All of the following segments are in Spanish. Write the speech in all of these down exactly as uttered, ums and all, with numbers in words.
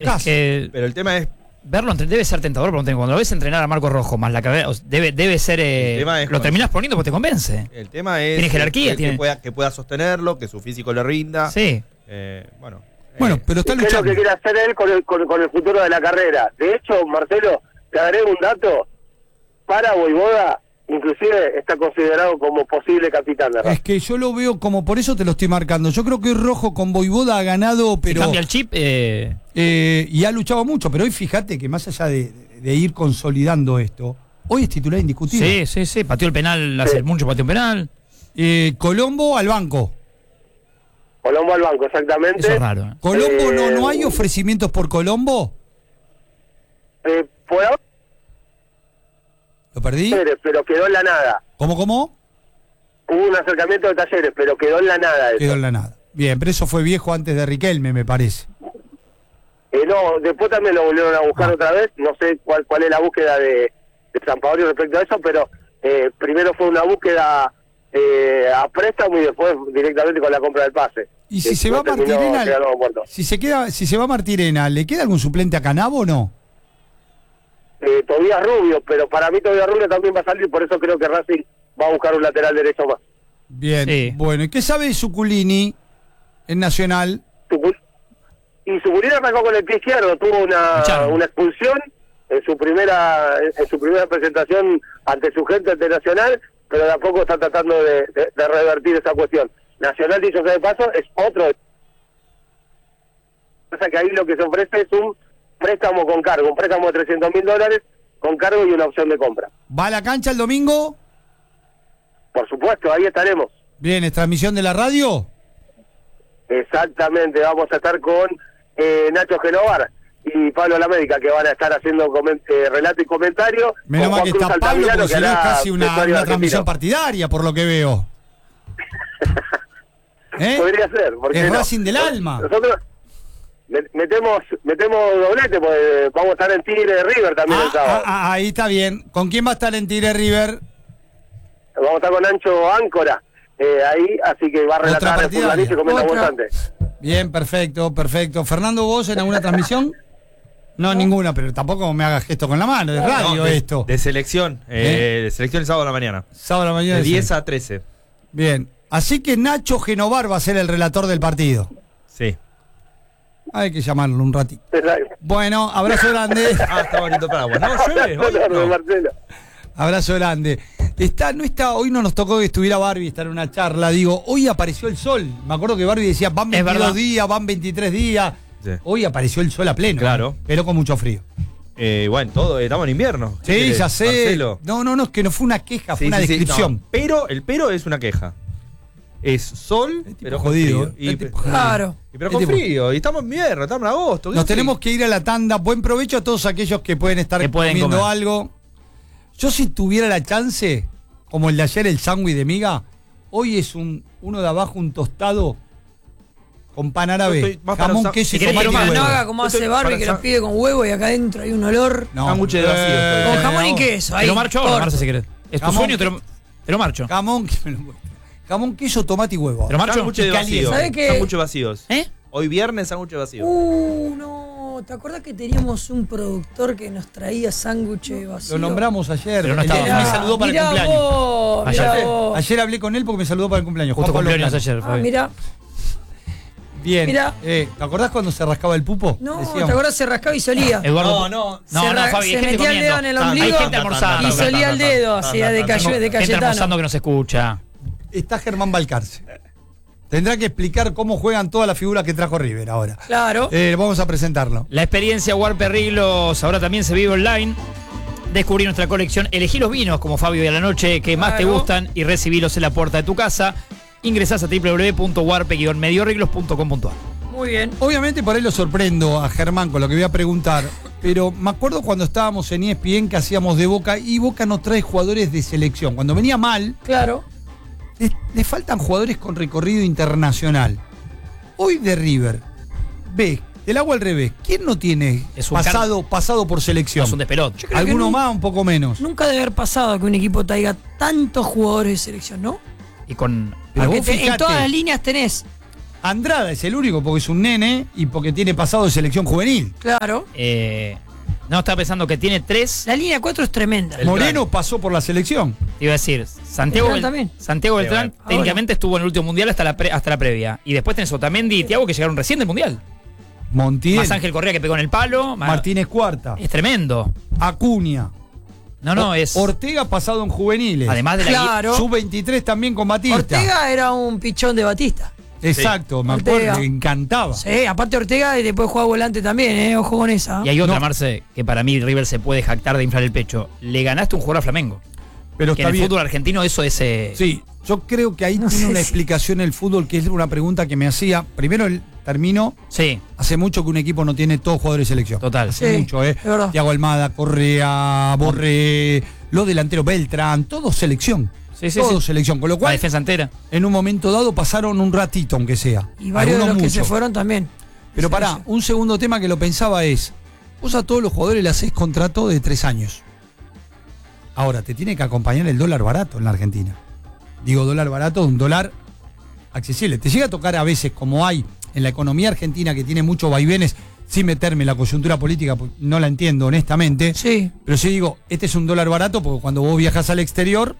sacás. Que Pero el tema es... verlo entre- debe ser tentador, pero cuando lo ves entrenar a Marcos Rojo, más la cabeza, debe, debe ser... Eh, El tema es lo cuando- terminás poniendo porque te convence. El tema es... Tiene jerarquía, que, tiene- Que, pueda, que pueda sostenerlo, que su físico le rinda. Sí. Eh, bueno. Bueno, eh, pero está ¿Qué es lo luchando. que quiere hacer él con el, con, con el futuro de la carrera? De hecho, Marcelo, te agrego un dato. Para Voivoda, inclusive está considerado como posible capitán de Racing. Es que yo lo veo como, por eso te lo estoy marcando. Yo creo que Rojo con Voivoda ha ganado, Si pero cambia el chip, eh, eh, y ha luchado mucho. Pero hoy fíjate que más allá de, de ir consolidando esto, hoy es titular indiscutible. sí, sí, sí. Pateó el penal, hace Sí. mucho pateó un penal. Eh, Colombo al banco. Colombo al banco, exactamente. Eso es raro. ¿eh? Colombo, no, Eh, ¿no hay ofrecimientos por Colombo? Eh, por ahora, ¿Lo perdí? pero quedó en la nada. ¿Cómo, cómo? Hubo un acercamiento de Talleres, pero quedó en la nada. Eso. Quedó en la nada. Bien, pero eso fue viejo antes de Riquelme, me parece. Eh, no, después también lo volvieron a buscar Ah. otra vez. No sé cuál cuál es la búsqueda de, de Sampaoli respecto a eso, pero eh, primero fue una búsqueda eh, a préstamo y después directamente con la compra del pase. Y si Eh, se no va terminó Martirena, llegando a puerto. si se queda, si se va Martirena, ¿le queda algún suplente a Canavo o no? Eh, Tobías Rubio, pero para mí Tobías Rubio también va a salir, por eso creo que Racing va a buscar un lateral derecho más. Bien, Sí. bueno, ¿y qué sabe de Suculini en Nacional? Sucul- Y Suculini arrancó con el pie izquierdo, tuvo una, Echaron. una expulsión en su primera en su primera presentación ante su gente ante Nacional, pero de a poco está tratando de, de- de revertir esa cuestión. Nacional, dicho sea de paso, es otro. Pasa que ahí lo que se ofrece es un préstamo con cargo, un préstamo de trescientos mil dólares con cargo y una opción de compra. ¿Va a la cancha el domingo? Por supuesto, ahí estaremos. Bien, ¿es transmisión de la radio? Exactamente, vamos a estar con eh, Nacho Genovar y Pablo Lamérica, que van a estar haciendo comen- eh, relato y comentario. Menos con mal Juan que Cruz está Pablo, Altamirano, porque si no es hará casi una, vestuario una argentino. transmisión partidaria, por lo que veo. ¿Eh? Podría ser. porque Es no? Racing del alma. Nosotros met- metemos metemos doblete, pues vamos a estar en Tigre de River también Ah, el sábado. ah, ah, ahí está bien. ¿Con quién va a estar en Tigre River? Vamos a estar con Ancho Áncora eh, ahí, así que va a Otra relatar el partidaria. futbolista y comenta Otra. bastante. Bien, perfecto, perfecto. Fernando, ¿vos en alguna transmisión? No, ninguna, pero tampoco me hagas gesto con la mano, es radio no, de, esto. de selección. Eh, De selección el sábado a la mañana. Sábado a la mañana. De sí. diez a trece. Bien, así que Nacho Genovar va a ser el relator del partido. Sí. Hay que llamarlo un ratito. Exacto. Bueno, abrazo grande. Ah, está bonito paraguas. No, llueve. Hoy no. Marcelo. Abrazo grande. Está, no está, hoy no nos tocó que estuviera Barbie, estar en una charla. Digo, hoy apareció el sol. Me acuerdo que Barbie decía, van Es veintidós verdad. días, van veintitrés días. Sí. Hoy apareció el sol a pleno. Claro. ¿eh? Pero con mucho frío. Eh, bueno, todo, estamos en invierno. ¿Qué Sí, querés, ya sé. Marcelo? No, no, no, es que no fue una queja, fue Sí, una sí, sí, descripción. no, pero el pero es una queja. Es sol, Es tipo pero jodido, con frío. es Y, tipo jodido. Claro. y pero es con tipo- frío. Y estamos en invierno, estamos en agosto. ¿qué Nos frío? tenemos que ir a la tanda. Buen provecho a todos aquellos que pueden estar Que pueden comiendo comer. algo. Yo si tuviera la chance, como el de ayer, el sándwich de miga, hoy es un uno de abajo, un tostado con pan árabe, Yo estoy más para jamón, sa- queso Si y querés, tomate y pero No huevo. haga como Estoy hace Barbie, para que sa- lo pide con huevo y acá adentro hay un olor. No, Sándwich de vacío, eh, Con jamón y no. queso. Te Ahí, lo marcho ahora, corto. Marce, si querés. Es tu Jamón. sueño, te lo, te lo marcho. Jamón, que me lo muestra. Jamón, queso, tomate y huevo. ¿Te lo marcho? Sándwiches de Caliente. vacío. ¿Sabe qué? Sándwiches vacíos. ¿Eh? Hoy viernes, sándwiches vacíos. Uh, no. ¿Te acordás que teníamos un productor que nos traía sándwiches vacíos? Lo nombramos ayer. Pero no El estaba. día- me saludó para mirá el cumpleaños. Vos, Ayer. mirá vos. Ayer hablé con él porque me saludó para el cumpleaños. Justo Juan Pablo cumpleaños Plano. ayer, Ah, Fabi. mirá. Bien. Mirá. Eh, ¿Te acordás cuando se rascaba el pupo? No, Decíamos. ¿te acordás? Se rascaba y solía. Eduardo. No, no. No, se no, ra- Fabi, se hay gente metía el dedo en el comiendo. ombligo Hay gente almorzando. y solía el dedo, hacía de, calle- de Gente Cayetano. almorzando que no se escucha. Está Germán Balcarce. Tendrá que explicar cómo juegan todas las figuras que trajo River ahora. Claro. Eh, vamos a presentarlo. La experiencia Warpe Riglos ahora también se vive online. Descubrí nuestra colección. Elegí los vinos como Fabio y a la noche que más te Claro. gustan y recibilos en la puerta de tu casa. Ingresás a w w w punto warpe guion medioriglos punto com punto a r. Muy bien. Obviamente por ahí lo sorprendo a Germán con lo que voy a preguntar, pero me acuerdo cuando estábamos en E S P N que hacíamos de Boca y Boca no trae jugadores de selección. Cuando venía mal, Claro. le, le faltan jugadores con recorrido internacional. Hoy de River, ve, del agua al revés, ¿quién no tiene Es un pasado, pasado por selección? Es un despelot. Yo creo que Alguno nun- más, un poco menos. Nunca debe haber pasado que un equipo traiga tantos jugadores de selección, ¿no? Y con. Pero Porque vos te- en fijate, todas las líneas tenés Andrada es el único porque es un nene y porque tiene pasado de selección juvenil. Claro. Eh, no, estaba pensando que tiene tres. La línea cuatro es tremenda. El Moreno gran. pasó por la selección. Te iba a decir, Santiago, Beltrán Bel- también. Santiago Beltrán Ahora. técnicamente estuvo en el último mundial hasta la, pre- hasta la previa. Y después tenés Otamendi y Thiago que llegaron recién del mundial. Montiel, Más Ángel Correa que pegó en el palo. más- Martínez Cuarta, Es tremendo. Acuña. No, no, O- es. Ortega pasado en juveniles. Además de la. Claro. sub veintitrés también con Batista. Ortega era un pichón de Batista. Exacto, me Ortega. acuerdo, me encantaba. Sí, aparte Ortega y después juega volante también, ¿eh? Ojo con esa. Y hay otra, No. Marce, que para mí River se puede jactar de inflar el pecho. Le ganaste un jugador a Flamengo. Pero Que está en el bien. fútbol argentino eso es. eh, Sí, yo creo que ahí No tiene sé una si- explicación el fútbol, que es una pregunta que me hacía. Primero, el termino. Sí, Hace mucho que un equipo no tiene todos jugadores de selección. total. Hace Sí, mucho, ¿eh? es verdad. Thiago Almada, Correa, Borré, los delanteros Beltrán, todo selección. Sí, sí, todo sí. selección. Con lo La cual, defensa entera. en un momento dado pasaron un ratito, aunque sea. Y varios de los Algunos que se mucho. fueron también. Pero Sí, pará, sí. un segundo tema que lo pensaba es, vos a todos los jugadores le hacés contrato de tres años. Ahora, te tiene que acompañar el dólar barato en la Argentina. Digo dólar barato, un dólar accesible. Te llega a tocar a veces, como hay en la economía argentina que tiene muchos vaivenes, sin meterme en la coyuntura política, porque no la entiendo honestamente. Sí. Pero sí digo, este es un dólar barato porque cuando vos viajas al exterior,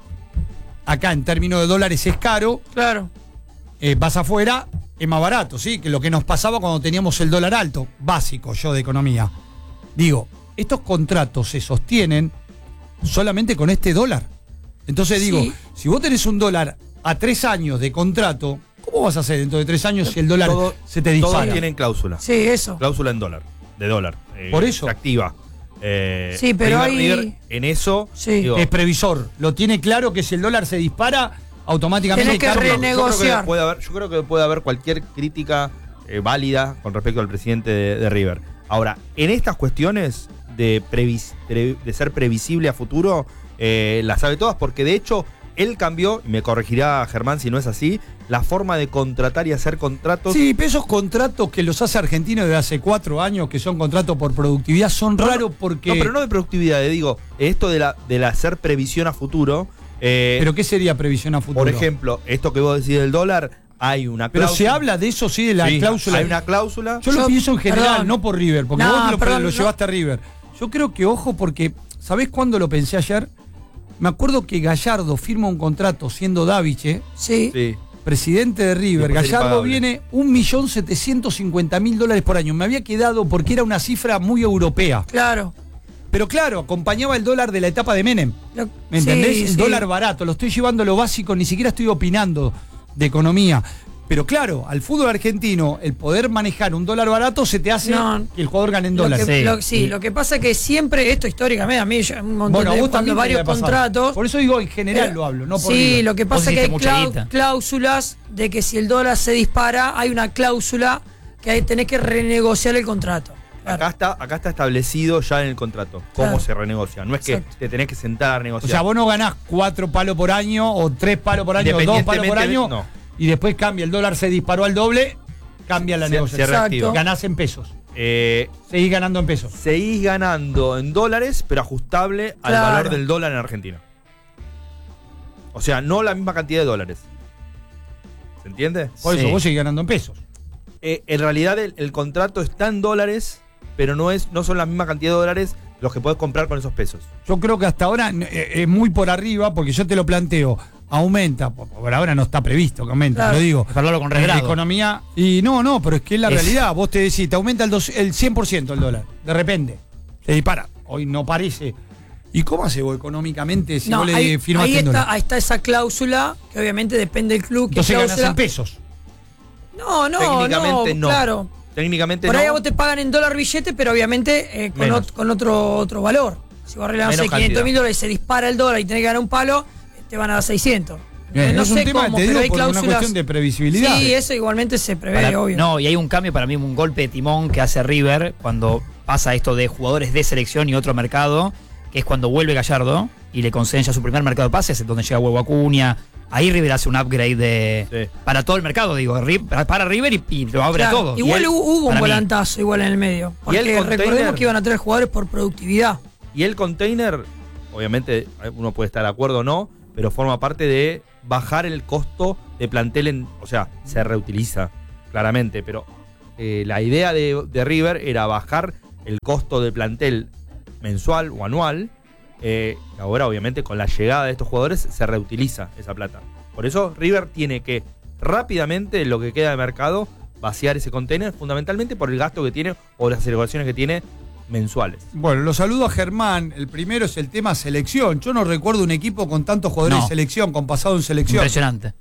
acá en términos de dólares es caro, Claro. eh, vas afuera, es más barato, ¿sí? Que lo que nos pasaba cuando teníamos el dólar alto, básico yo de economía. Digo, estos contratos se sostienen solamente con este dólar. Entonces digo, Sí. si vos tenés un dólar a tres años de contrato, ¿cómo vas a hacer dentro de tres años si el dólar Todo- se te dispara? Todos tienen cláusula. Sí, eso. Cláusula en dólar. De dólar. Eh, Por eso. Se activa. Eh, Sí, pero River- hay- River en eso. Sí. digo, Es previsor, lo tiene claro que si el dólar se dispara, automáticamente Tenés que cambia. rene- yo creo que negociar. puede haber- yo creo que puede haber cualquier crítica eh, válida con respecto al presidente de, de River. Ahora, en estas cuestiones de, previs- de, de ser previsible a futuro, eh, las sabe todas, porque de hecho él cambió, y me corregirá Germán si no es así, la forma de contratar y hacer contratos. Sí, pero esos contratos que los hace Argentino desde hace cuatro años, que son contratos por productividad, son No, no, raros porque... No, pero no de productividad, eh, digo, esto de la, de la hacer previsión a futuro. eh, ¿Pero qué sería previsión a futuro? por ejemplo, esto que vos decís del dólar, hay una Pero cláusula. se habla de eso, sí, de la Sí, cláusula. Hay una cláusula. Yo lo Yo- pienso en general, perdón. no por River, porque No, vos lo, perdón, lo no. llevaste a River. Yo creo que, ojo, porque, ¿sabés cuándo lo pensé ayer? Me acuerdo que Gallardo firma un contrato siendo Daviche, Sí. Sí. presidente de River. Después era Gallardo impagable. viene un millón setecientos cincuenta mil dólares por año. Me había quedado porque era una cifra muy europea. Claro. Pero claro, acompañaba el dólar de la etapa de Menem. Lo- ¿Me entendés? sí, el sí. dólar barato, lo estoy llevando a lo básico, ni siquiera estoy opinando de economía. Pero claro, al fútbol argentino, el poder manejar un dólar barato se te hace No. que el jugador gane en Lo dólares. que- Sí. lo- sí, lo que pasa es que siempre, esto históricamente, a mí ya un montón Bueno, a de vos cuando también te varios debe pasar. contratos. Por eso digo, en general Eh, lo hablo, no por Sí, River. lo que Vos pasa es que hay hiciste mucha clau- guita. cláusulas de que si el dólar se dispara, hay una cláusula que hay, tenés que renegociar el contrato. Claro. Acá está, acá está establecido ya en el contrato cómo Claro. se renegocia. No es que Exacto. te tenés que sentar a O negociar. sea, vos no ganás cuatro palos por año, o tres palos por año, o dos palos por año, No. y después cambia, el dólar se disparó al doble, cambia la Se- negociación. se reactiva. Exacto. Ganás en pesos. Eh, Seguís ganando en pesos. seguís ganando en dólares, pero ajustable al Claro. valor del dólar en Argentina. O sea, no la misma cantidad de dólares. ¿Se entiende? Por Sí. eso vos seguís ganando en pesos. Eh, en realidad el, el contrato está en dólares, pero no es no son la misma cantidad de dólares los que podés comprar con esos pesos. Yo creo que hasta ahora eh, es muy por arriba, porque yo te lo planteo, aumenta, por, por ahora no está previsto que aumente, Claro. lo digo. Para hablarlo con En la regrado. economía, y no, no, pero es que es la Es- realidad, vos te decís, te aumenta el, dos- el cien por ciento el dólar, de repente, se dispara, hoy no parece. ¿Y cómo hace vos económicamente si No, vos le ahí, firmaste ahí en está, dólar? ahí está esa cláusula, que obviamente depende del club. ¿Qué Entonces ganas cláusula? en pesos. No, no, Técnicamente no, no. claro. Técnicamente Por no. ahí a vos te pagan en dólar billete, pero obviamente eh, con, Menos. ot- con otro otro valor. Si vos arreglás, no Menos sé, quinientos mil cantidad. dólares y se dispara el dólar y tenés que ganar un palo, eh, te van a dar seiscientos. Bien, Eh, no es un sé tema, cómo, te pero digo, hay por una cláusulas. cuestión de previsibilidad. Sí, eso igualmente se prevé, Para- obvio. no, y hay un cambio para mí, un golpe de timón que hace River cuando pasa esto de jugadores de selección y otro mercado, que es cuando vuelve Gallardo y le conceden ya su primer mercado de pases, donde llega Huevo Acuña. Ahí River hace un upgrade de Sí. para todo el mercado, digo, Ri- para para River y, y lo abre Claro, a todo. igual Y él- hu- hubo un para mí- volantazo igual en el medio. Y Porque el container- recordemos que iban a traer jugadores por productividad. Y el container, obviamente uno puede estar de acuerdo o no, pero forma parte de bajar el costo de plantel en, o sea, se reutiliza. claramente, pero eh, la idea de, de River era bajar el costo del plantel mensual o anual. Eh, ahora, obviamente, con la llegada de estos jugadores se reutiliza esa plata. Por eso River tiene que rápidamente, lo que queda de mercado, vaciar ese container, fundamentalmente por el gasto que tiene o las celebraciones que tiene mensuales. Bueno, lo saludo a Germán. El primero es el tema selección. Yo no recuerdo un equipo con tantos jugadores No. de selección, con pasado en selección. Impresionante.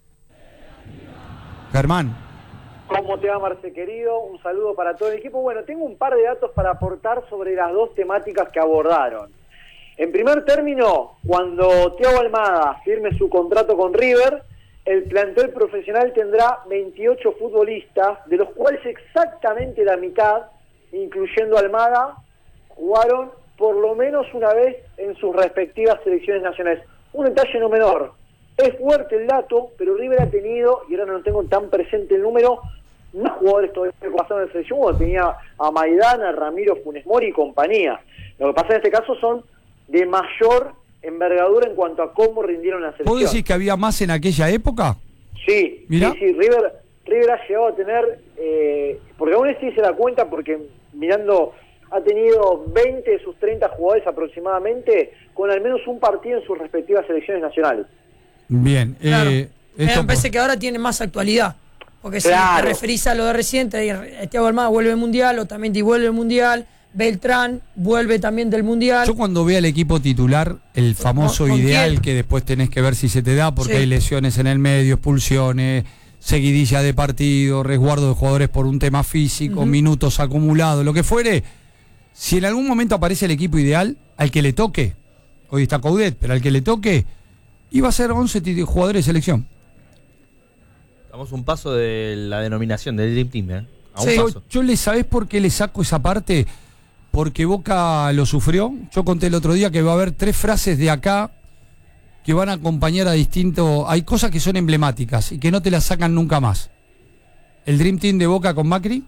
Germán. ¿Cómo te va, Marce, querido? Un saludo para todo el equipo. Bueno, tengo un par de datos para aportar sobre las dos temáticas que abordaron. En primer término, cuando Thiago Almada firme su contrato con River, el plantel profesional tendrá veintiocho futbolistas, de los cuales exactamente la mitad, incluyendo Almada, jugaron por lo menos una vez en sus respectivas selecciones nacionales. Un detalle no menor. Es fuerte el dato, pero River ha tenido, y ahora no tengo tan presente el número, más jugadores todavía que pasaron en la selección, como tenía a Maidana, Ramiro, Funes Mori y compañía. Lo que pasa en este caso son de mayor envergadura en cuanto a cómo rindieron la selección. ¿Vos decís que había más en aquella época? Sí, ¿Mirá? sí, sí, River, River ha llegado a tener, eh, porque aún así se da cuenta, porque mirando, ha tenido veinte de sus treinta jugadores aproximadamente, con al menos un partido en sus respectivas selecciones nacionales. Bien. Claro. Eh, Me esto parece por- que ahora tiene más actualidad. Porque si Claro. te referís a lo de reciente, Thiago Almada vuelve al Mundial, Otamendi vuelve al Mundial, Beltrán vuelve también del Mundial. Yo cuando vea el equipo titular, el famoso ¿Con- con ideal quién? que después tenés que ver si se te da, porque Sí. hay lesiones en el medio, expulsiones, seguidilla de partido, resguardo de jugadores por un tema físico, Ujú. minutos acumulados, lo que fuere. Si en algún momento aparece el equipo ideal, al que le toque, hoy está Coudet, pero al que le toque, iba a ser once tit- jugadores de selección. Estamos un paso de la denominación del Dream Team, ¿eh? A un Sí. Yo, paso. yo le sabés por qué le saco esa parte, porque Boca lo sufrió. Yo conté el otro día que va a haber tres frases de acá que van a acompañar a distintos. Hay cosas que son emblemáticas y que no te las sacan nunca más. El Dream Team de Boca con Macri,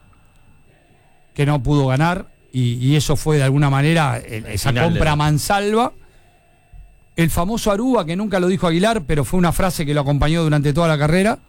que no pudo ganar, y, y eso fue de alguna manera el- esa final compra de- mansalva. El famoso Aruba, que nunca lo dijo Aguilar, pero fue una frase que lo acompañó durante toda la carrera.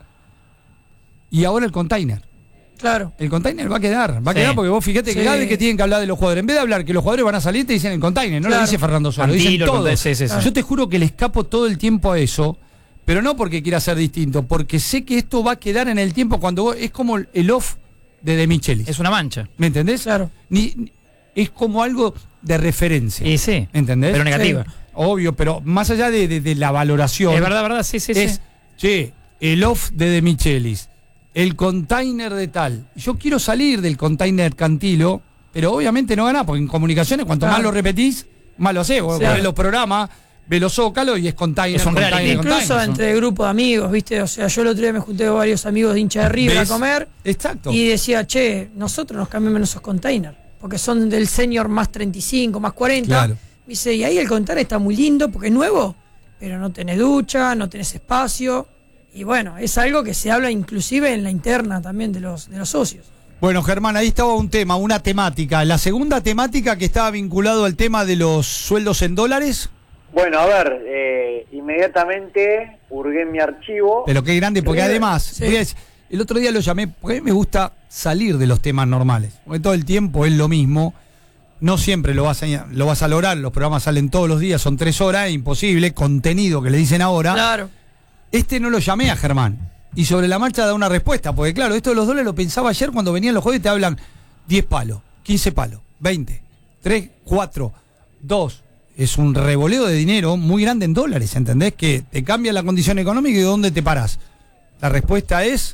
Y ahora el container. Claro. El container va a quedar, va a Sí. quedar porque vos fíjate que Sí. cada vez que tienen que hablar de los jugadores, en vez de hablar que los jugadores van a salir, te dicen el container, no Claro. lo dice Fernando Solo, lo Antilo, dicen el todos. container, sí, sí, sí. Yo te juro que le escapo todo el tiempo a eso, pero no porque quiera ser distinto, porque sé que esto va a quedar en el tiempo cuando vos, es como el off de De Michelis. Es una mancha. ¿Me entendés? Claro. Ni, ni- es como algo de referencia. Y sí. ¿Entendés? Pero negativa. Sí. Obvio, pero más allá de, de- de la valoración. Es verdad, verdad, sí, sí, es, sí. che, el off de De Michelis, el container de tal. Yo quiero salir del container Cantilo, pero obviamente no ganás, porque en comunicaciones, cuanto Claro. más lo repetís, más lo hacés. Vos Sí. ves los programas, ves los zócalos y es container, Es un container, reality. container. Incluso Son- entre grupo de amigos, ¿viste? O sea, yo el otro día me junté con varios amigos de hincha de River ¿Ves? a comer Exacto. y decía, che, nosotros nos cambiamos esos containers, porque son del senior más treinta y cinco, más cuarenta. Claro. Me dice, y ahí el container está muy lindo porque es nuevo, pero no tenés ducha, no tenés espacio. Y bueno, es algo que se habla inclusive en la interna también de los, de los socios. Bueno, Germán, ahí estaba un tema, una temática. La segunda temática que estaba vinculado al tema de los sueldos en dólares. Bueno, a ver, eh, inmediatamente hurgué en mi archivo. Pero qué grande, porque Sí. además, Sí. voy a decir, el otro día lo llamé, porque a mí me gusta salir de los temas normales, porque todo el tiempo es lo mismo, no siempre lo vas a, lo vas a lograr, los programas salen todos los días, son tres horas, imposible, contenido que le dicen ahora. Claro. Este no lo llamé a Germán, y sobre la marcha da una respuesta, porque claro, esto de los dólares lo pensaba ayer cuando venían los jueves y te hablan diez palos, quince palos, veinte, tres, cuatro, dos. Es un revoleo de dinero muy grande en dólares, ¿entendés? Que te cambia la condición económica y de dónde te parás. La respuesta es...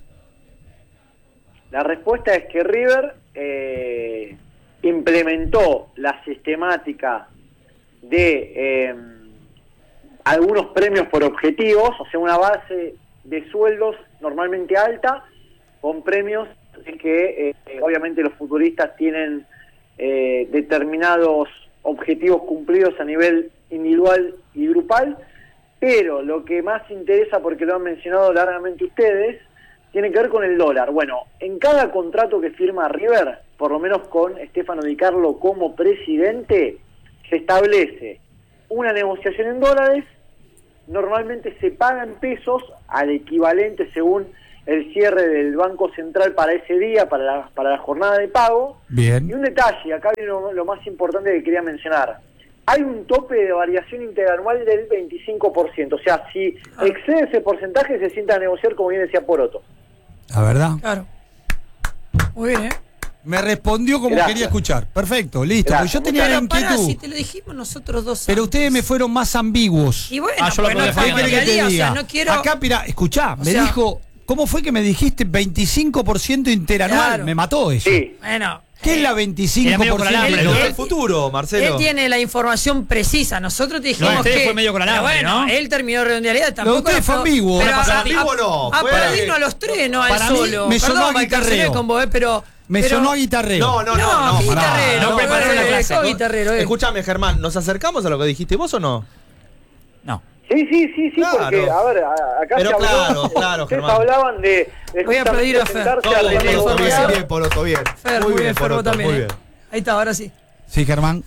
La respuesta es que River eh, implementó la sistemática de eh, algunos premios por objetivos, o sea, una base de sueldos normalmente alta, con premios que eh, obviamente los futbolistas tienen eh, determinados objetivos cumplidos a nivel individual y grupal, pero lo que más interesa, porque lo han mencionado largamente ustedes, tiene que ver con el dólar. Bueno, en cada contrato que firma River, por lo menos con Stefano Di Carlo como presidente, se establece una negociación en dólares, normalmente se pagan pesos al equivalente según el cierre del Banco Central para ese día, para la, para la jornada de pago. Bien. Y un detalle, acá viene lo, lo más importante que quería mencionar. Hay un tope de variación interanual del veinticinco por ciento. O sea, si excede ese porcentaje, se sienta a negociar, como bien decía Poroto. La verdad. Claro. Muy bien, ¿eh? Me respondió como Gracias. quería escuchar. Perfecto, listo. Gracias. Pues yo tenía la Pero pará, inquietud. si te lo dijimos nosotros dos Pero antes. ustedes me fueron más ambiguos. Y bueno, Ah, yo lo porque no podía está ¿Qué dejar en querés que día, te o diga? sea, no quiero... Acá, mira, escuchá, me sea- dijo, ¿cómo fue que me dijiste veinticinco por ciento interanual? Claro. Me mató eso. Sí. Bueno, ¿Qué es la Era veinticinco medio por con ciento? alambre, Pero ¿no? del futuro, Marcelo. él tiene la información precisa. Nosotros te dijimos No, usted que... fue medio con pero alambre, bueno, ¿no? él terminó redondealidad. Tampoco usted era fue pro- ambiguo. Pero Para a- pasar ambiguo no, A, fue- Paladino a los tres, no al Para mí solo. me sonó Perdón, a Balcarcel, guitarreo. con vos, eh, pero... Me pero- sonó a guitarreo. No, no, no, No, no. ¿qué pará. guitarrero? no preparó la eh, clase. ¿cómo guitarrero, eh? Escúchame, Germán, ¿nos acercamos a lo que dijiste vos o no? No. Sí, sí, sí, sí, Claro. porque, a ver, a- acá Pero se habló, claro, claro, ustedes Germán. hablaban de, de Voy a justamente pedir a Fer. sentarse Todo, a todo, bien, todo, renegociar. bien, Poroto, bien. Fer, muy bien, Fer, vos Poroto, también. muy eh. bien. Ahí está, ahora sí. Sí, Germán.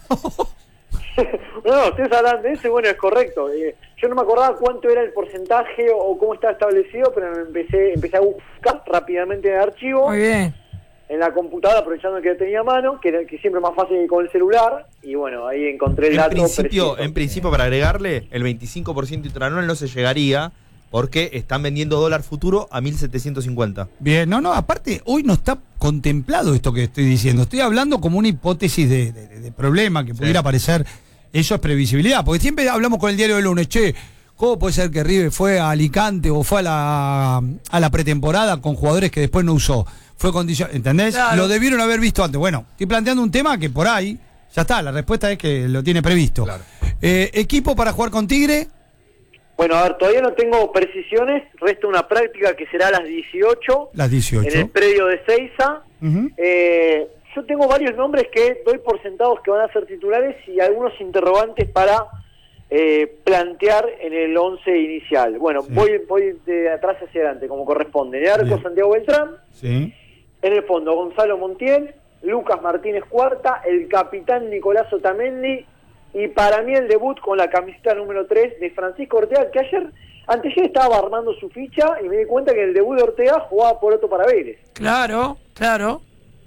No, no, ustedes hablan de eso y bueno, es correcto. Eh, yo no me acordaba cuánto era el porcentaje o, o cómo estaba establecido, pero me empecé, empecé a buscar rápidamente en el archivo, Muy bien. en la computadora, aprovechando que tenía a mano, que, era- que siempre es más fácil que con el celular, y bueno, ahí encontré el En dato principio, preciso. en principio, para agregarle, el veinticinco por ciento interanual no se llegaría porque están vendiendo dólar futuro a mil setecientos cincuenta. Bien, no, no, aparte, hoy no está contemplado esto que estoy diciendo. Estoy hablando como una hipótesis de, de- de problema que pudiera aparecer. Eso es previsibilidad, porque siempre hablamos con el diario del lunes, che, ¿cómo puede ser que River fue a Alicante o fue a la, a la pretemporada con jugadores que después no usó? Fue condición, ¿entendés? Claro. Lo debieron haber visto antes. Bueno, estoy planteando un tema que por ahí, ya está, la respuesta es que lo tiene previsto. Claro. Eh, ¿Equipo para jugar con Tigre? Bueno, a ver, todavía no tengo precisiones, resta una práctica que será a las dieciocho, Las en dieciocho. el predio de Seiza. Ujú. Eh, yo tengo varios nombres que doy por sentados que van a ser titulares y algunos interrogantes para eh, plantear en el once inicial. Bueno, Sí. voy voy de atrás hacia adelante, como corresponde. En el arco, Bien. Santiago Beltrán. Sí. En el fondo, Gonzalo Montiel, Lucas Martínez Cuarta, el capitán Nicolás Otamendi y para mí el debut con la camiseta número tres de Francisco Ortega, que ayer, anteayer estaba armando su ficha y me di cuenta que en el debut de Ortega jugaba por otro para Vélez. Claro, claro.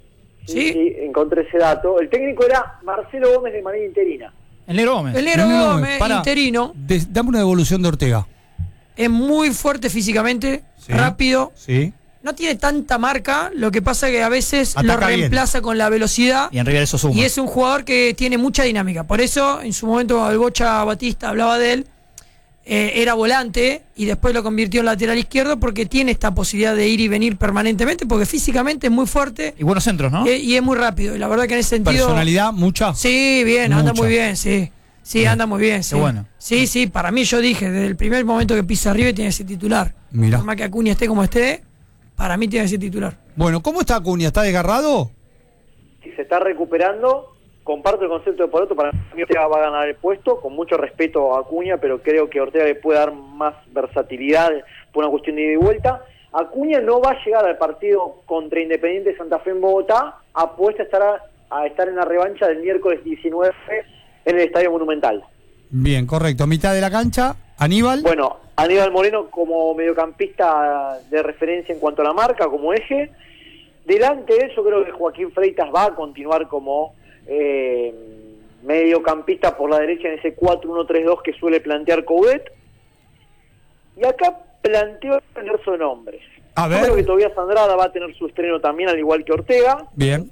Sí. Y, y encontré ese dato. El técnico era Marcelo Gómez de manera interina. El Negro Gómez. El Negro No, no, no, Gómez, pará. interino, De- dame una devolución de Ortega. es muy fuerte físicamente, Sí. rápido. Sí. No tiene tanta marca, lo que pasa que a veces Ataca lo bien. reemplaza con la velocidad. Y en River eso suma. Y es un jugador que tiene mucha dinámica. Por eso, en su momento, cuando el Bocha Batista hablaba de él, eh, era volante y después lo convirtió en lateral izquierdo porque tiene esta posibilidad de ir y venir permanentemente, porque físicamente es muy fuerte Y buenos centros, ¿no? eh, y es muy rápido. Y la verdad que en ese sentido... Personalidad, mucha. Sí, bien, anda Mucha. muy bien, sí. Sí, anda muy bien, sí. bueno. Sí, sí, para mí yo dije, desde el primer momento que pisa River tiene que ser titular. Mirá. Por más que Acuña esté como esté, para mí tiene que ser titular. Bueno, ¿cómo está Acuña? ¿Está desgarrado? Si se está recuperando, comparto el concepto de Poroto, para mí Ortega va a ganar el puesto, con mucho respeto a Acuña, pero creo que Ortega le puede dar más versatilidad por una cuestión de ida y vuelta. Acuña no va a llegar al partido contra Independiente Santa Fe en Bogotá, apuesta a estar, a, a estar en la revancha del miércoles diecinueve en el Estadio Monumental. Bien, correcto. Mitad de la cancha, Aníbal. Bueno, Aníbal Moreno como mediocampista de referencia en cuanto a la marca, como eje. Delante de él yo creo que Joaquín Freitas va a continuar como eh, mediocampista por la derecha en ese cuatro uno tres dos que suele plantear Coudet. Y acá planteo diversos nombres. A Yo ver. creo que Tobias Andrada va a tener su estreno también, al igual que Ortega. Bien.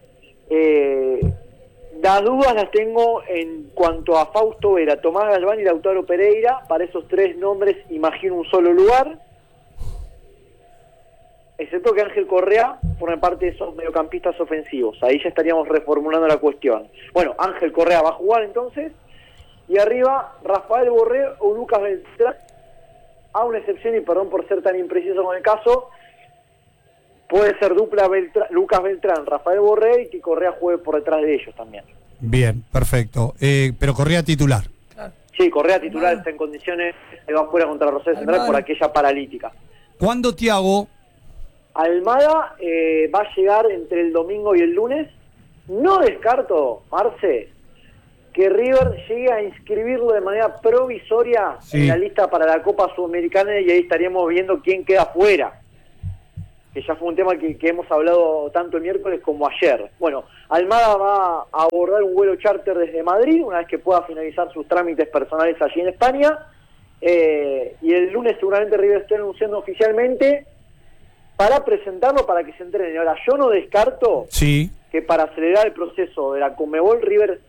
Eh, las dudas las tengo en cuanto a Fausto Vera, Tomás Galván y Lautaro Pereira. Para esos tres nombres imagino un solo lugar, excepto que Ángel Correa forme parte de esos mediocampistas ofensivos. Ahí ya estaríamos reformulando la cuestión. Bueno, Ángel Correa va a jugar entonces, y arriba Rafael Borré o Lucas Beltrán, a una excepción, y perdón por ser tan impreciso con el caso, puede ser dupla Beltrán, Lucas Beltrán, Rafael Borré, y que Correa juegue por detrás de ellos también. Bien, perfecto. Eh, pero corría titular. Sí, Correa titular está en condiciones, se va fuera contra Rosario Central por aquella paralítica. ¿Cuándo Thiago? Almada eh, va a llegar entre el domingo y el lunes. No descarto, Marce, que River llegue a inscribirlo de manera provisoria Sí. en la lista para la Copa Sudamericana, y ahí estaríamos viendo quién queda fuera. que ya fue un tema que, que hemos hablado tanto el miércoles como ayer. Bueno, Almada va a abordar un vuelo charter desde Madrid, una vez que pueda finalizar sus trámites personales allí en España, eh, y el lunes seguramente River esté anunciando oficialmente para presentarlo, para que se entrenen. Ahora, yo no descarto Sí. que para acelerar el proceso de la Conmebol, River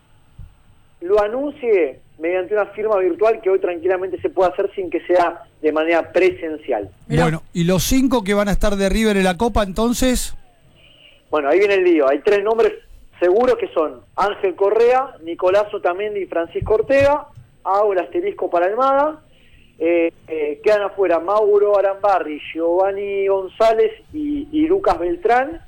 lo anuncie mediante una firma virtual que hoy tranquilamente se puede hacer sin que sea de manera presencial. Mirá. Bueno, ¿y los cinco que van a estar de River en la Copa entonces? Bueno, ahí viene el lío. Hay tres nombres seguros que son Ángel Correa, Nicolás Otamendi y Francisco Ortega. Hago el asterisco para Almada. Eh, eh, quedan afuera Mauro Arambarri, Giovanni González y, y Lucas Beltrán.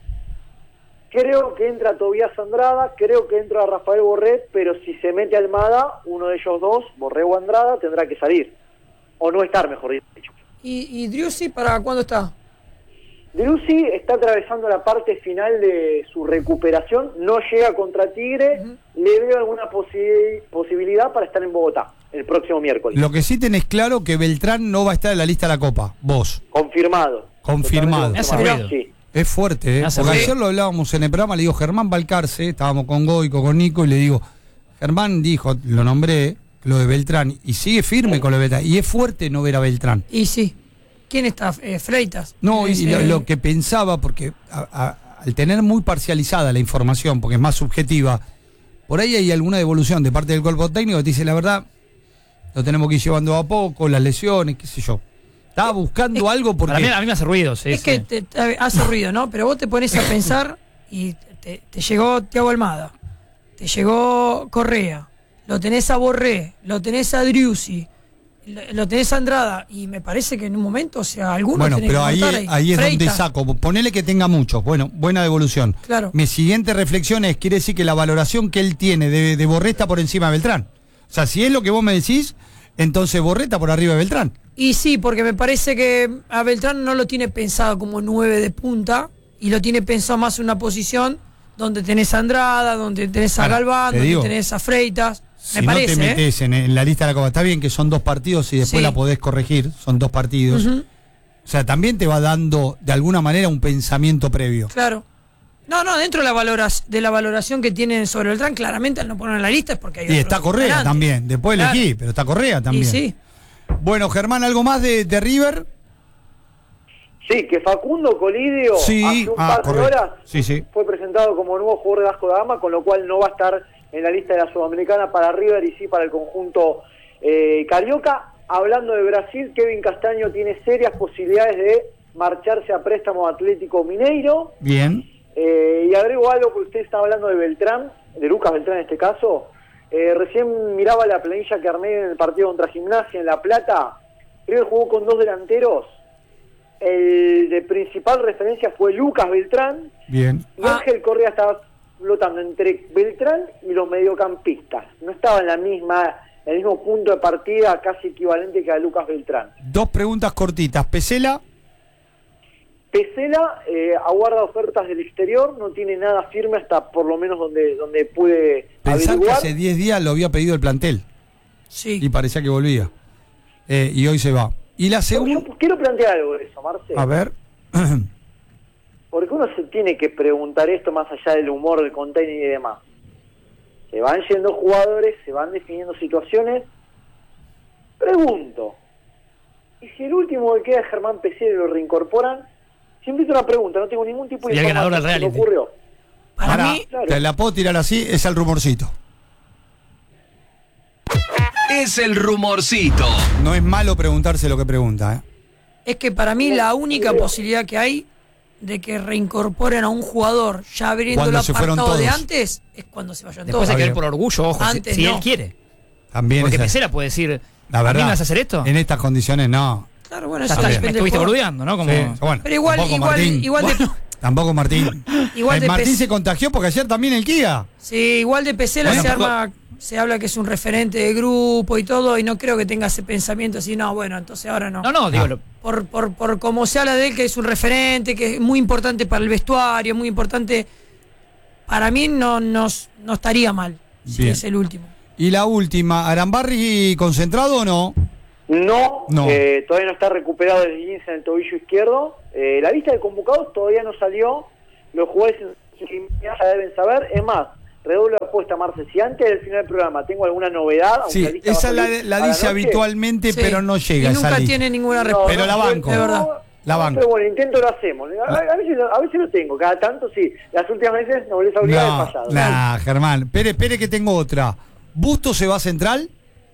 Creo que entra Tobías Andrada, creo que entra Rafael Borré, pero si se mete Almada, uno de ellos dos, Borré o Andrada, tendrá que salir. O no estar, mejor dicho. ¿Y, y Driussi para cuándo está? Driussi está atravesando la parte final de su recuperación, no llega contra Tigre, Uh-huh. le veo alguna posi- posibilidad para estar en Bogotá el próximo miércoles. Lo que sí tenés claro que Beltrán no va a estar en la lista de la Copa. Vos. Confirmado. Confirmado. Totalmente Me hace confirmado, ruido. sí. Es fuerte, ¿eh? Me hace Porque ruido. ayer lo hablábamos en el programa, le digo, Germán Balcarce, estábamos con Goico, con Nico, y le digo, Germán dijo, lo nombré, lo de Beltrán, y sigue firme con lo de Beltrán. Y es fuerte no ver a Beltrán. Y sí. ¿Quién está? Eh, Freitas. No, y Es, lo, eh, lo que pensaba, porque a- a- al tener muy parcializada la información, porque es más subjetiva, por ahí hay alguna devolución de parte del cuerpo técnico que te dice, la verdad, lo tenemos que ir llevando a poco, las lesiones, qué sé yo. Estaba buscando algo porque... Para mí, a mí me hace ruido, sí. es sí. que te, te hace ruido, ¿no? Pero vos te pones a pensar y te, te llegó Thiago Almada, te llegó Correa, lo tenés a Borré, lo tenés a Driussi, lo, lo tenés a Andrada, y me parece que en un momento, o sea, alguno Bueno, tenés pero que ahí, montar ahí es donde Freitas. saco. Ponele que tenga muchos. Bueno, buena devolución. Claro. Mi siguiente reflexión es, quiere decir que la valoración que él tiene de, de Borré está por encima de Beltrán. O sea, si es lo que vos me decís, entonces Borré está por arriba de Beltrán. Y sí, porque me parece que a Beltrán no lo tiene pensado como nueve de punta, y lo tiene pensado más en una posición donde tenés a Andrada, donde tenés a Ahora, Galván, te donde digo, tenés a Freitas. Si me no parece, te ¿eh? metés en, en la lista de la Copa, está bien que son dos partidos y después Sí. la podés corregir, son dos partidos. Ujú, O sea, también te va dando de alguna manera un pensamiento previo. claro. No, no, dentro de la, valoras, de la valoración que tienen sobre Beltrán, claramente al no ponerlo en la lista es porque hay Y otros está Correa delante. también, después Claro. elegí, pero está Correa también. Y sí. Bueno, Germán, ¿algo más de, de River? Sí, que Facundo Colidio Sí, hace un ah, par de correcto. horas Sí, sí. fue presentado como nuevo jugador de Vasco da Gama, con lo cual no va a estar en la lista de la Sudamericana para River y sí para el conjunto eh, carioca. Hablando de Brasil, Kevin Castaño tiene serias posibilidades de marcharse a préstamo a Atlético Mineiro. Bien. Eh, y agrego algo, porque usted está hablando de Beltrán, de Lucas Beltrán en este caso. Eh, recién miraba la planilla que armé en el partido contra Gimnasia en La Plata. River jugó con dos delanteros. El de principal referencia fue Lucas Beltrán, Bien. y Ah. Ángel Correa estaba flotando entre Beltrán y los mediocampistas. No estaba en la misma, en el mismo punto de partida, casi equivalente que a Lucas Beltrán. Dos preguntas cortitas. Pesela, Pesela eh, aguarda ofertas del exterior, no tiene nada firme hasta por lo menos donde, donde pude pensar que averiguar. hace diez días lo había pedido el plantel Sí. y parecía que volvía. Eh, y hoy se va. Y la Yo, segunda... yo quiero plantear algo de eso, Marce. A ver. Porque uno se tiene que preguntar esto más allá del humor del container y demás. Se van yendo jugadores, se van definiendo situaciones. Pregunto, ¿y si el último que queda es Germán Pesela y lo reincorporan? Siempre es una pregunta, no tengo ningún tipo de Sería el ganador del información, se me reality. ocurrió. Para Ahora, mí, claro. te la puedo tirar así, es el rumorcito. Es el rumorcito. No es malo preguntarse lo que pregunta, ¿eh? es que para mí la única posibilidad que hay de que reincorporen a un jugador ya abriendo Cuando el se fueron apartado de todos. antes es cuando se vayan Después todos. hay que Está ver por orgullo, ojo, si- Antes si, no. él quiere. También Porque es así. Pesela puede decir, La ¿a verdad. mí me vas a hacer esto? En estas condiciones no. Claro, bueno, Ya eso está, me depende del estuviste jugador. boludeando, ¿no? Como, Sí, bueno, Pero igual- tampoco igual- Martín. igual de- Bueno, tampoco Martín. Igual Eh, de Martín pes- se contagió porque ayer también el Kia. Sí, igual de Pesela Bueno, se pero- arma, se habla que es un referente de grupo y todo, y no creo que tenga ese pensamiento así, no, bueno, entonces ahora no. No, no, digo, Ah. lo- Por, por, por cómo se habla de él, que es un referente, que es muy importante para el vestuario, muy importante. Para mí no, nos no estaría mal si Bien. es el último. Y la última, ¿Arambarri concentrado o no? No, No. eh, todavía no está recuperado el esguince en el tobillo izquierdo. Eh, la lista de convocados todavía no salió. Los jugadores ya deben saber. Es más, redoblo la apuesta, Marce. Si antes del final del programa tengo alguna novedad, aunque Sí, la lista esa va a la, salir la a la dice noche, habitualmente, Sí. pero no llega Y esa nunca lista. tiene ninguna no, respuesta. Pero la no, banco. no, De verdad. La no, banco. Pero bueno, intento lo hacemos. A, a veces, a veces lo tengo, cada tanto sí. Las últimas veces no les obligaba No, el fallado. nah, Germán. Espere, espere que tengo otra. ¿Busto se va a Central?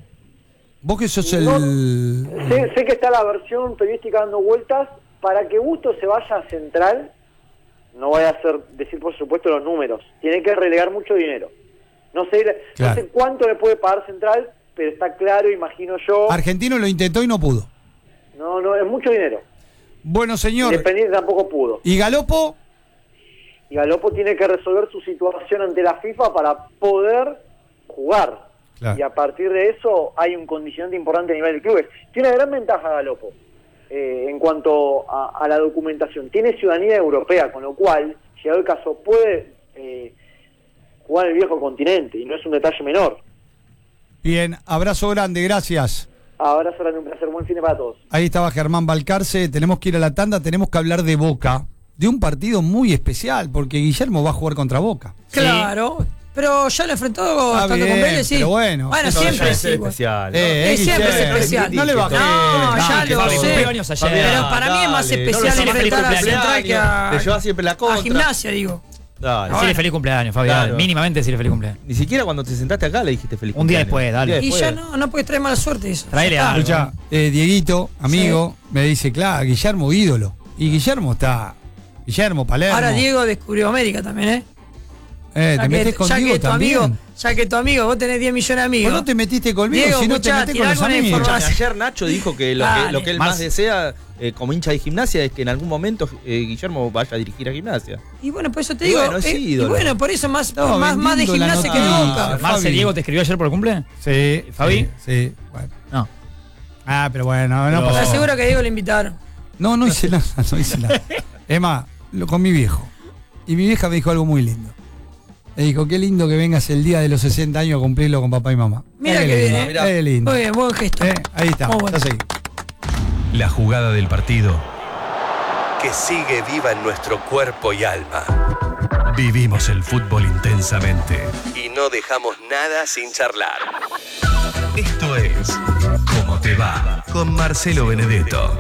Vos que sos el... No, sé, sé que está la versión periodística dando vueltas. Para que Busto se vaya a Central, no voy a hacer decir por supuesto los números. Tiene que relegar mucho dinero. No sé, Claro. no sé cuánto le puede pagar Central, pero está claro, imagino yo. Argentino lo intentó y no pudo. No, no, es mucho dinero. Bueno, señor. Independiente tampoco pudo. ¿Y Galopo? Y Galopo tiene que resolver su situación ante la FIFA para poder jugar. Claro. Y a partir de eso hay un condicionante importante a nivel de clubes. Tiene una gran ventaja Galopo eh, en cuanto a, a la documentación. Tiene ciudadanía europea, con lo cual, llegado el caso, puede eh, jugar en el viejo continente, y no es un detalle menor. Bien, abrazo grande, gracias. Abrazo grande, un placer, buen fin de para todos. Ahí estaba Germán Balcarce, tenemos que ir a la tanda, tenemos que hablar de Boca, de un partido muy especial, porque Guillermo va a jugar contra Boca. Claro. Pero ya lo enfrentó Está tanto bien, con Vélez, sí. pero bueno. Bueno, No, siempre ya es es igual. especial. Eh, Es siempre es Guillermo, especial. No le bajé. No, ya lo Fabi, sé. cumplió años ayer. Pero para mí es más Dale, especial no lo sé, enfrentar a feliz Central que a, Te lleva siempre la a contra. Gimnasia, digo. Dale. Decirle Bueno. feliz cumpleaños, Fabi. Claro. Mínimamente decirle feliz cumpleaños. Ni siquiera cuando te sentaste acá le dijiste feliz Un día cumpleaños. después, dale. Un día Y ya después. no, no puedes traer mala suerte eso. Traele Ya está. algo. Escucha, eh, Dieguito, amigo, me dice, claro, Guillermo ídolo. Y Guillermo está... Guillermo, Palermo. Ahora Diego descubrió América también, ¿eh? Eh, Ya te que- metes con ya Diego que tu también. amigo, ya que tu amigo, vos tenés diez millones de amigos. Vos no te metiste conmigo, Diego, si no te escuchá, metés tirá con los alguna amigos. información. Ayer Nacho dijo que lo, que, Dale. lo que él Más- más desea eh, como hincha de Gimnasia es que en algún momento eh, Guillermo vaya a dirigir a Gimnasia. Y bueno, por eso te Y digo. bueno, es eh, y ídolo. bueno, por eso más, No, más, más de vendiendo la gimnasia que de noticia. Boca. Fabi. Marce Diego te escribió ayer por el cumple. Sí, ¿Fabi? Sí, sí, bueno. No. Ah, pero bueno, no Pero- pasó. ¿Estás seguro que a Diego le invitaron? No, no hice nada, no hice nada. Es más, lo- con mi viejo. Y mi vieja me dijo algo muy lindo. Me dijo, qué lindo que vengas el día de los sesenta años a cumplirlo con papá y mamá. Mira Qué que lindo, bien, ¿eh? Mirá. Qué lindo. Muy bien, buen gesto. Eh, ahí está, Muy bueno. ya seguí. La jugada del partido que sigue viva en nuestro cuerpo y alma. Vivimos el fútbol intensamente y no dejamos nada sin charlar. Esto es ¿Cómo te va? Con Marcelo Benedetto.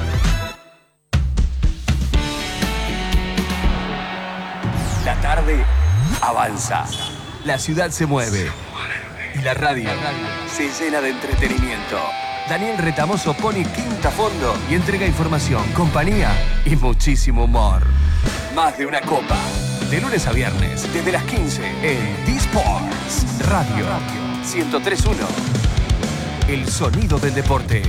La tarde avanza. La ciudad se mueve. Y la radio se llena de entretenimiento. Daniel Retamoso pone quinta a fondo y entrega información, compañía y muchísimo humor. Más de una copa. De lunes a viernes, desde las quince, en D-Sports Radio ciento tres punto uno. El sonido del deporte.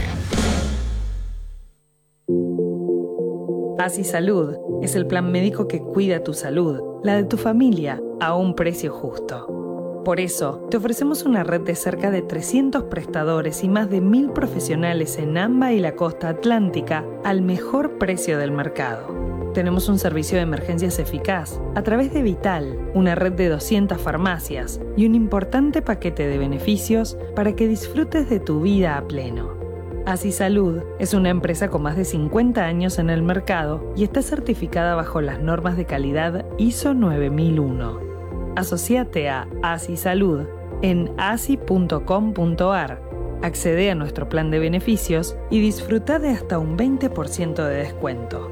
Así Salud es el plan médico que cuida tu salud, la de tu familia, a un precio justo. Por eso, te ofrecemos una red de cerca de trescientos prestadores y más de mil profesionales en AMBA y la costa atlántica al mejor precio del mercado. Tenemos un servicio de emergencias eficaz a través de Vital, una red de doscientas farmacias y un importante paquete de beneficios para que disfrutes de tu vida a pleno. Así Salud es una empresa con más de cincuenta años en el mercado y está certificada bajo las normas de calidad I S O nueve mil uno. Asociate a Así Salud en asi punto com punto ar. Accede a nuestro plan de beneficios y disfruta de hasta un veinte por ciento de descuento.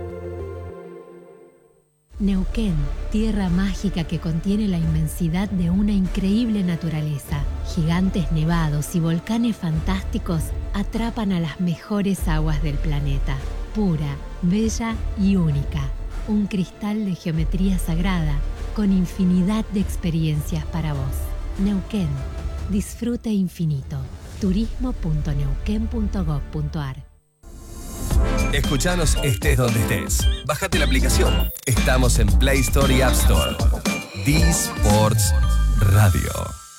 Neuquén, tierra mágica que contiene la inmensidad de una increíble naturaleza. Gigantes nevados y volcanes fantásticos atrapan a las mejores aguas del planeta. Pura, bella y única. Un cristal de geometría sagrada con infinidad de experiencias para vos. Neuquén, disfrute infinito. turismo punto neuquén punto gob punto ar. Escuchanos estés donde estés. Bájate la aplicación. Estamos en Play Store y App Store. D-Sports Radio.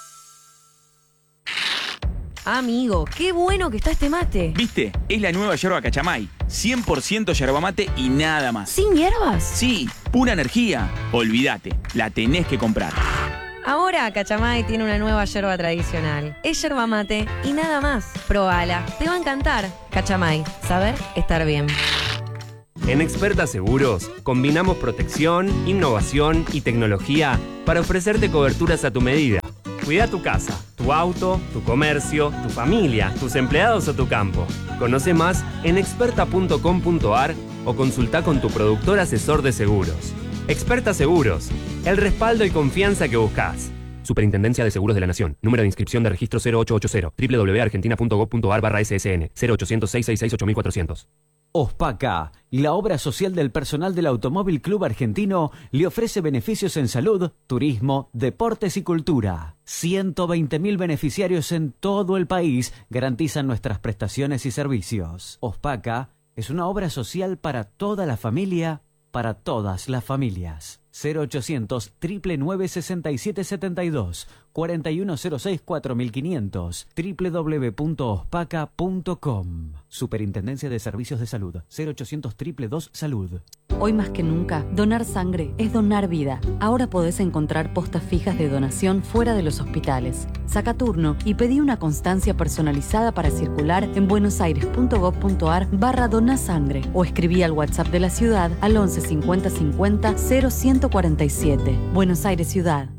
Amigo, qué bueno que está este mate. ¿Viste? Es la nueva yerba Cachamay. cien por ciento yerba mate y nada más. ¿Sin hierbas? Sí, pura energía. Olvídate, la tenés que comprar. Ahora Cachamay tiene una nueva yerba tradicional. Es yerba mate y nada más. Probala, te va a encantar. Cachamay, saber estar bien. En Experta Seguros combinamos protección, innovación y tecnología para ofrecerte coberturas a tu medida. Cuida tu casa, tu auto, tu comercio, tu familia, tus empleados o tu campo. Conoce más en experta punto com punto a r o consulta con tu productor asesor de seguros. Experta Seguros, el respaldo y confianza que buscas. Superintendencia de Seguros de la Nación. Número de inscripción de registro cero ocho ocho cero. doble u doble u doble u punto argentina punto gob punto a r barra S S N. cero ochocientos, seiscientos sesenta y seis, ocho mil cuatrocientos. OSPACA, la obra social del personal del Automóvil Club Argentino, le ofrece beneficios en salud, turismo, deportes y cultura. ciento veinte mil beneficiarios en todo el país garantizan nuestras prestaciones y servicios. OSPACA es una obra social para toda la familia, para todas las familias. cero ochocientos, nueve nueve nueve, seis siete siete dos, cuatro uno cero seis, cuatro mil quinientos, doble u doble u doble u punto ospaca punto com. Superintendencia de Servicios de Salud, cero ochocientos, dos dos dos, salud. Hoy más que nunca, donar sangre es donar vida. Ahora podés encontrar postas fijas de donación fuera de los hospitales. Saca turno y pedí una constancia personalizada para circular en buenosaires punto gob punto a r barra donasangre o escribí al WhatsApp de la ciudad al once cincuenta cincuenta cero ciento cuarenta y siete. Buenos Aires Ciudad.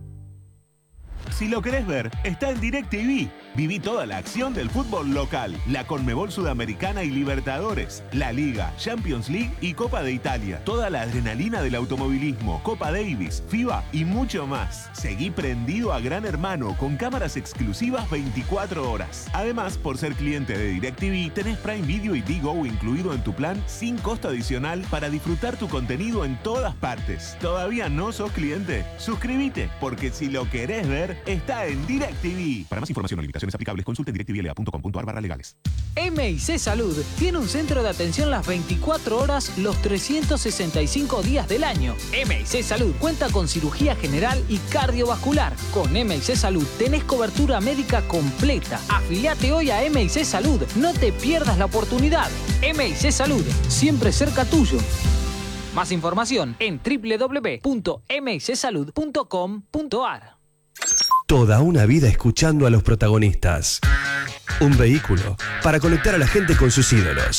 Si lo querés ver, está en DirecTV. Viví toda la acción del fútbol local, la Conmebol Sudamericana y Libertadores, la Liga, Champions League y Copa de Italia. Toda la adrenalina del automovilismo, Copa Davis, FIBA y mucho más. Seguí prendido a Gran Hermano con cámaras exclusivas veinticuatro horas. Además, por ser cliente de DirecTV, tenés Prime Video y Digo incluido en tu plan sin costo adicional para disfrutar tu contenido en todas partes. ¿Todavía no sos cliente? Suscríbete, porque si lo querés ver, está en DirecTV. Para más información o limitaciones aplicables, consulte en direct t v l a punto com punto a r barra legales. M I C Salud tiene un centro de atención las veinticuatro horas, los trescientos sesenta y cinco días del año. M I C Salud cuenta con cirugía general y cardiovascular. Con M I C Salud tenés cobertura médica completa. Afiliate hoy a M I C Salud. No te pierdas la oportunidad. M I C Salud, siempre cerca tuyo. Más información en doble u doble u doble u punto m i c salud punto com punto a r. Toda una vida escuchando a los protagonistas. Un vehículo para conectar a la gente con sus ídolos.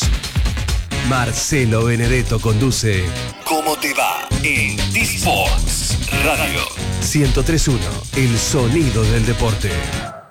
Marcelo Benedetto conduce ¿Cómo te va? En T-Sports Radio ciento tres punto uno, el sonido del deporte.